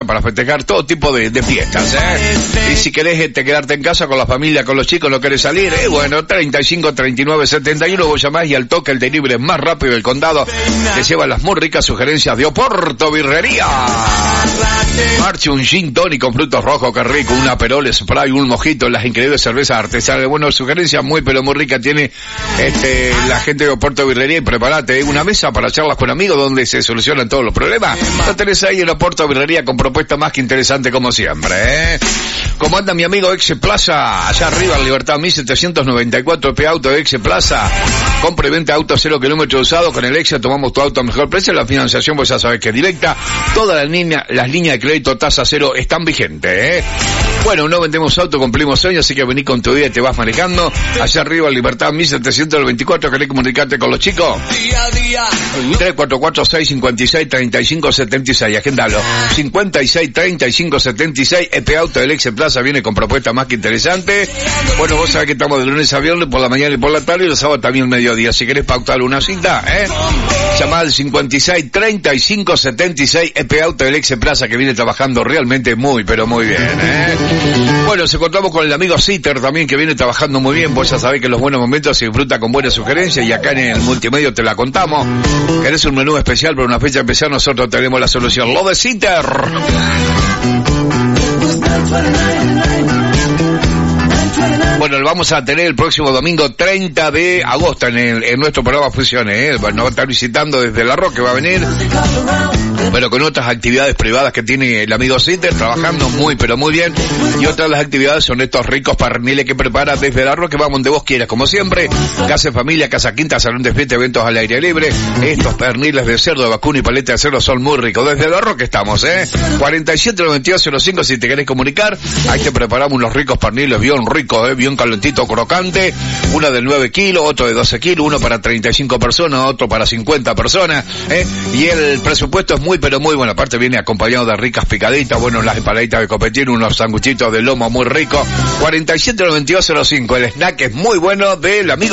para festejar todo tipo de fiestas, Y si querés quedarte en casa con la familia, con los chicos, no querés salir, bueno, 35 39 71, vos llamás y al toque el delivery más rápido del condado te lleva las muy ricas sugerencias de Oporto Birrería. Marche un gin tonic con frutos rojos, que rico, un aperol spray, un mojito, las increíbles cervezas artesanales. Bueno, sugerencias muy pero muy ricas tiene la gente de Oporto Birrería. Y prepárate, una mesa para charlas con amigos donde se solucionan todos los problemas. Lo tenés ahí en Oporto Birrería con propuestas más que interesantes como siempre, ¿Cómo anda mi amigo Exe Plaza? Allá arriba en Libertad 1794, P-Auto Exe Plaza. Compra y venta autos 0 kilómetros usados. Con el Exe tomamos tu auto a mejor precio. La financiación vos ya sabés que es directa. Todas las líneas de crédito tasa cero están vigentes, Bueno, no vendemos auto, cumplimos sueños, así que vení con tu vida y te vas manejando. Allá arriba en Libertad 1724, ¿querés comunicarte con los chicos? 344-656-3576, agendalo. 56-3576, P-Auto del Exe Plaza viene con propuestas más que interesantes. Bueno, vos sabés que estamos de lunes a viernes por la mañana y por la tarde, y los sábados también al mediodía. Si querés pautar una cita, llamá al 56-3576, P-Auto del Exe Plaza, que viene trabajando realmente muy, pero muy bien, Bueno, se encontramos con el amigo Sitter también, que viene trabajando muy bien. Vos ya sabés que en los buenos momentos se disfruta con buenas sugerencias, y acá en el multimedio te la contamos. ¿Querés un menú especial para una fecha especial? Nosotros tenemos la solución. Lo de Sitter. Bueno, lo vamos a tener el próximo domingo 30 de agosto en nuestro programa Fusiones, Bueno, va a estar visitando desde La Roque, va a venir, pero con otras actividades privadas que tiene el amigo Sitter, trabajando muy, pero muy bien. Y otras de las actividades son estos ricos perniles que prepara desde La Roque, vamos donde vos quieras, como siempre. Casa de familia, casa quinta, salón de fiesta, eventos al aire libre. Estos perniles de cerdo, de vacuno y paleta de cerdo son muy ricos. Desde La Roque estamos, 479205, si te querés comunicar. Ahí te preparamos unos ricos perniles bien ricos, bien calentito, crocante. Uno de 9 kilos, otro de 12 kilos, uno para 35 personas, otro para 50 personas, Y el presupuesto es muy, pero muy bueno. Aparte viene acompañado de ricas picaditas, bueno, las empanaditas de copetín, unos sanguchitos de lomo muy ricos. 479205, el snack es muy bueno del amigo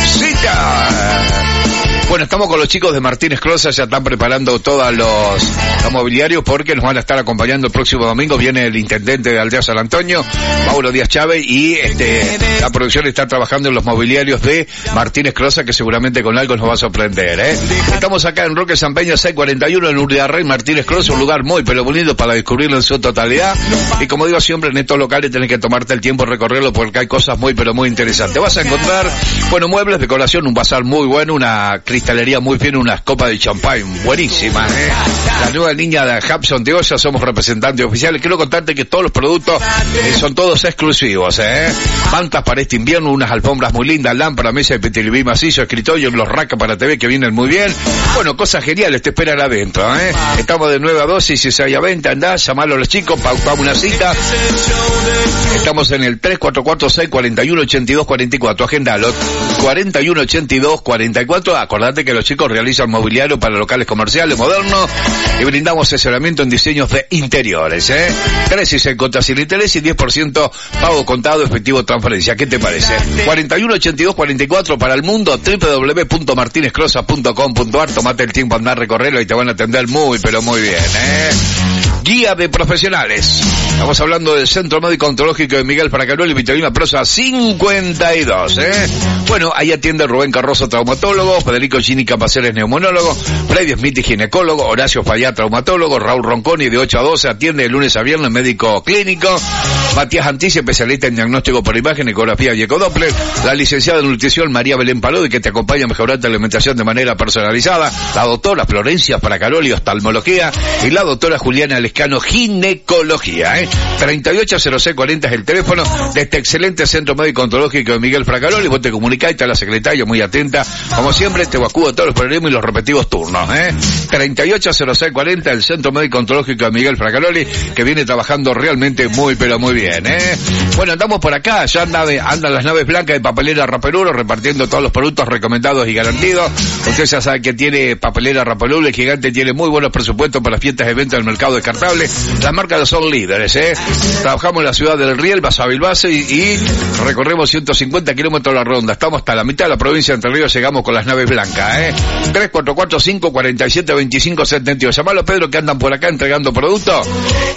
Zita. Bueno, estamos con los chicos de Martínez Crosa, ya están preparando todos los mobiliarios porque nos van a estar acompañando el próximo domingo. Viene el intendente de Aldea San Antonio, Mauro Díaz Chávez, y la producción está trabajando en los mobiliarios de Martínez Crosa, que seguramente con algo nos va a sorprender, Estamos acá en Roque San Peña 641, en Urdiarrey, Martínez Crosa, un lugar muy pero bonito para descubrirlo en su totalidad. Y como digo siempre, en estos locales tenés que tomarte el tiempo de recorrerlo porque hay cosas muy pero muy interesantes. Vas a encontrar, bueno, muebles, decoración, un bazar muy bueno, una cristalería muy fina, unas copas de champán buenísimas, La nueva línea de Hudson de Olla, somos representantes oficiales. Quiero contarte que todos los productos son todos exclusivos, Mantas para este invierno, unas alfombras muy lindas, lámparas, mesa de petilibí macizo, escritorio, los racks para TV que vienen muy bien. Bueno, cosas geniales te esperan adentro, Estamos de 9 a 12 y si se hay a venta, andá, llamalo a los chicos, pautamos una cita. Estamos en el 344-641-8244, agendalo, 41-82-44, acordate que los chicos realizan mobiliario para locales comerciales modernos y brindamos asesoramiento en diseños de interiores, 3 y 6 cuotas sin interés y 10% pago contado, efectivo, transferencia. ¿Qué te parece? 41-82-44 para el mundo, www.martinezcrosa.com.ar. Tomate el tiempo a andar a recorrerlo y te van a atender muy, pero muy bien, Guía de profesionales. Estamos hablando del Centro Médico Ontológico de Miguel Fracaruelo y Vitorina Prosa 52, Bueno, ahí atiende Rubén Carrozo, traumatólogo, Federico Gini Capaceres, neumonólogo, Freddy Smith, ginecólogo, Horacio Fayá, traumatólogo, Raúl Ronconi, de 8 a 12, atiende de lunes a viernes, médico clínico, Matías Antici, especialista en diagnóstico por imagen, ecografía y ecodoppler, la licenciada en nutrición María Belén Palodi, que te acompaña a mejorar tu alimentación de manera personalizada, la doctora Florencia Fracaroli, oftalmología, y la doctora Juliana Lescano, ginecología, 380640 es el teléfono de este excelente Centro Médico Ontológico de Miguel Fracaroli. Vos te comunicás y está la secretaria muy atenta, como siempre, te evacuo todos los problemas y los repetidos turnos, 380640, el Centro Médico Ontológico de Miguel Fracaroli, que viene trabajando realmente muy, pero muy bien, Bueno, andamos por acá, ya andan las naves blancas de Papelera Rapeluro repartiendo todos los productos recomendados y garantidos. Usted ya sabe que tiene Papelera Rapeluro, el gigante tiene muy buenos presupuestos para fiestas y eventos del mercado descartable. Las marcas son líderes, Trabajamos en la ciudad del Riel, Basavilbaso y recorremos 150 kilómetros a la ronda. Estamos hasta la mitad de la provincia de Entre Ríos, llegamos con las naves blancas, 344-547-2572. Llamalo a Pedro, que andan por acá entregando productos.